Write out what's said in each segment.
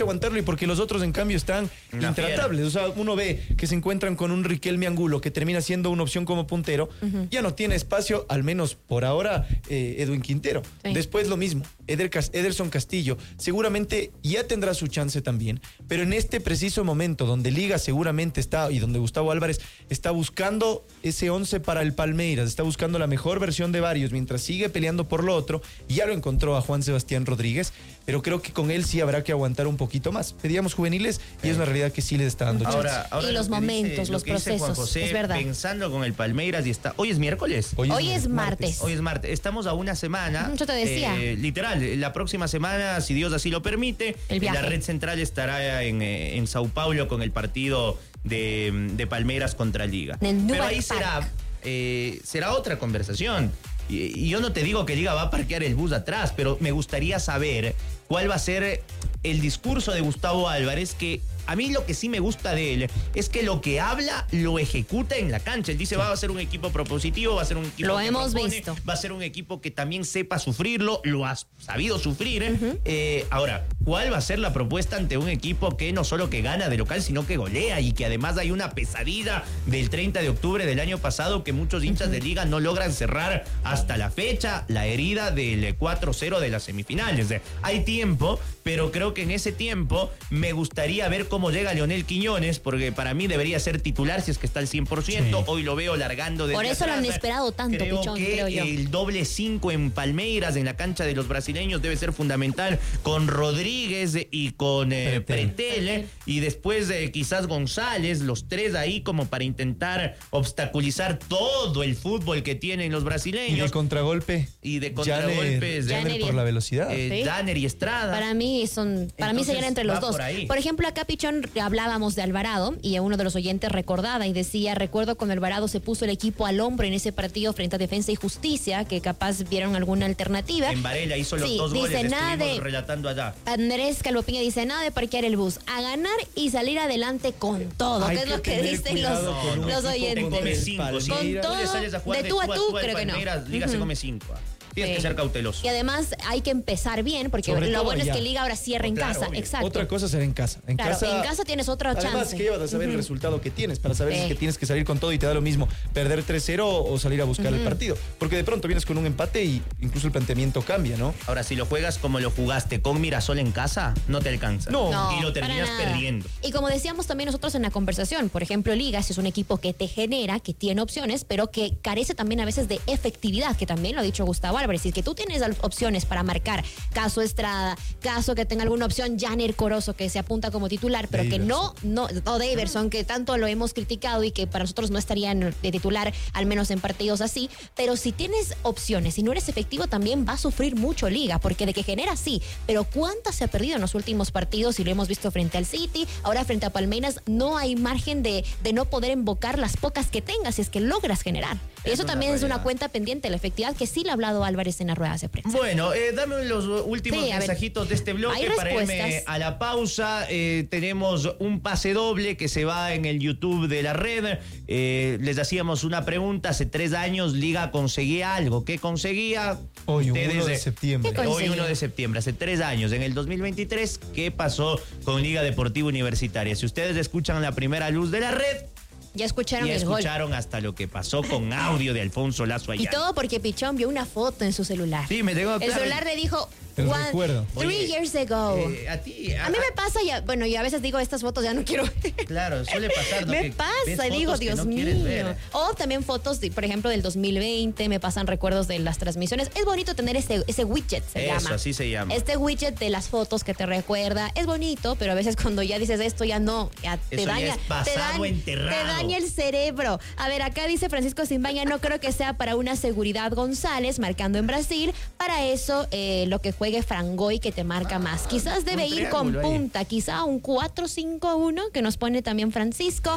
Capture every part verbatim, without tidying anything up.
aguantarlo y porque los otros en cambio están una intratables. Fiera. O sea, uno ve que se encuentran con un Riquelme Angulo que termina siendo una opción como puntero, uh-huh. ya no tiene espacio, al menos por ahora, eh, Edwin Quintero. Sí. Después lo mismo, Eder, Ederson Castillo, seguramente ya tendrá su chance también, pero en este preciso momento donde Liga seguramente está y donde Gustavo Álvarez está buscando ese once para el Palmeiras, está buscando la mejor versión de varios mientras sigue peleando por lo otro, ya lo encontró a Juan Sebastián Rodríguez, pero creo que con él sí habrá que aguantar un poquito más. Pedíamos juveniles y es una realidad que sí le está dando ahora, chance. Ahora y los momentos, dice, los procesos, Juan José, es verdad. Pensando con el Palmeiras y está... Hoy es miércoles. Hoy es, Hoy es martes. martes. Hoy es martes. Estamos a una semana. Yo te decía. Eh, literal, la próxima semana, si Dios así lo permite, la red central estará en, en Sao Paulo con el partido de, de Palmeiras contra Liga. Pero ahí será, eh, será otra conversación. Y, y yo no te digo que Liga va a parquear el bus atrás, pero me gustaría saber cuál va a ser el discurso de Gustavo Álvarez, que a mí lo que sí me gusta de él es que lo que habla lo ejecuta en la cancha. Él dice, va a ser un equipo propositivo, va a ser un equipo lo que hemos propone, visto. va a ser un equipo que también sepa sufrirlo, lo ha sabido sufrir. Uh-huh. eh, ahora, ¿cuál va a ser la propuesta ante un equipo que no solo que gana de local, sino que golea y que además hay una pesadilla del treinta de octubre del año pasado que muchos hinchas uh-huh. de Liga no logran cerrar hasta la fecha, la herida del cuatro cero de las semifinales? Hay tiempo, pero creo que en ese tiempo me gustaría ver cómo llega Leonel Quiñones, porque para mí debería ser titular si es que está al cien por ciento. Sí. Hoy lo veo largando de Por eso atrás. Lo han esperado tanto, creo Pichón, que creo yo. El doble cinco en Palmeiras, en la cancha de los brasileños, debe ser fundamental, con Rodríguez y con eh, Pretel, Pretel, y después eh, quizás González, los tres ahí como para intentar obstaculizar todo el fútbol que tienen los brasileños. Y de contragolpe. Y de contragolpes. Janner por la velocidad. Eh, Janner y Estrada. Para mí son, para Entonces, mí serían entre los dos. Por, por ejemplo, acá, Pichón, hablábamos de Alvarado y uno de los oyentes recordaba y decía, recuerdo cuando Alvarado se puso el equipo al hombro en ese partido frente a Defensa y Justicia, que capaz vieron alguna alternativa. En Varela hizo los sí, dos dice, goles, nada de, relatando allá. Andrés Calvopiña dice, nada de parquear el bus, a ganar y salir adelante con todo, que es lo que dicen los, no, no, los oyentes. Come cinco, con si todo, tú sales a jugar de tú a tú, tú creo que no. Liga uh-huh. se come cinco. Tienes sí. que ser cauteloso. Y además hay que empezar bien, porque Sobre lo bueno allá. es que Liga ahora cierra en claro, casa. Obvio. Exacto. Otra cosa es ser en casa. En claro, casa, en casa tienes otra chance. Además que llevas a saber uh-huh. el resultado que tienes, para saber sí. si es que tienes que salir con todo y te da lo mismo perder tres cero o salir a buscar uh-huh. el partido. Porque de pronto vienes con un empate y incluso el planteamiento cambia, ¿no? Ahora, si lo juegas como lo jugaste con Mirasol en casa, no te alcanza. No. no y lo terminas perdiendo. Y como decíamos también nosotros en la conversación, por ejemplo, Liga es un equipo que te genera, que tiene opciones, pero que carece también a veces de efectividad, que también lo ha dicho Gustavo Álvarez. Y que tú tienes opciones para marcar, caso Estrada, caso que tenga alguna opción, Janner Corozo, que se apunta como titular, pero Daverson. que no, no, o Daverson, que tanto lo hemos criticado y que para nosotros no estarían de titular, al menos en partidos así, pero si tienes opciones y no eres efectivo, también va a sufrir mucho Liga, porque de que genera sí, pero ¿cuántas se ha perdido en los últimos partidos? Y lo hemos visto frente al City, ahora frente a Palmeiras, no hay margen de, de no poder invocar las pocas que tengas, si es que logras generar. Y eso también es una cuenta pendiente, la efectividad que sí le ha hablado Álvarez en las ruedas de prensa. Bueno, eh, dame los últimos sí, mensajitos ver, de este bloque para irme a la pausa. Eh, tenemos un pase doble que se va en el YouTube de la red. Eh, les hacíamos una pregunta. Hace tres años Liga conseguía algo. ¿Qué conseguía? Hoy, uno de septiembre. Hoy, uno de septiembre. Hace tres años. En el dos mil veintitrés, ¿qué pasó con Liga Deportiva Universitaria? Si ustedes escuchan la primera luz de la red, Ya escucharon ya el escucharon gol. hasta lo que pasó con audio de Alfonso Lazo Ayala. Y todo porque Pichón vio una foto en su celular. Sí, me tengo El claro. celular le dijo... El One, recuerdo. Three Oye, years ago. Eh, a ti. A, a mí me pasa ya, bueno, yo a veces digo estas fotos ya no quiero ver. Claro, suele pasar. ¿no? Me que pasa, digo, Dios no mío. O también fotos, de, por ejemplo, del dos mil veinte, me pasan recuerdos de las transmisiones. Es bonito tener ese, ese widget, se Eso, llama. así se llama. Este widget de las fotos que te recuerda. Es bonito, pero a veces cuando ya dices esto ya no, ya te Eso daña. Ya es pasado te, daña enterrado. te daña el cerebro. A ver, acá dice Francisco Simbaña, no creo que sea para una seguridad González marcando en Brasil. Para eso, eh, lo que juegue Frangoy que te marca ah, más. Quizás debe ir con punta, ahí. Quizá un cuatro cinco uno que nos pone también Francisco.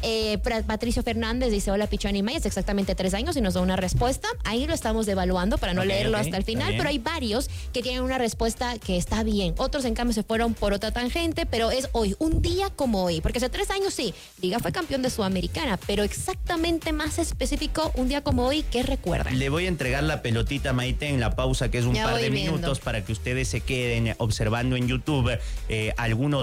Eh, Patricio Fernández dice, hola Pichón y May, es exactamente tres años y nos da una respuesta. Ahí lo estamos devaluando para no okay, leerlo okay, hasta el final, pero hay varios que tienen una respuesta que está bien. Otros, en cambio, se fueron por otra tangente, pero es hoy, un día como hoy. Porque hace tres años sí, Liga fue campeón de Sudamericana, pero exactamente más específico, un día como hoy, ¿qué recuerdan? Le voy a entregar la pelotita, Maite, en la pausa, que es un ya par de viendo. minutos, para que ustedes se queden observando en YouTube eh, algunos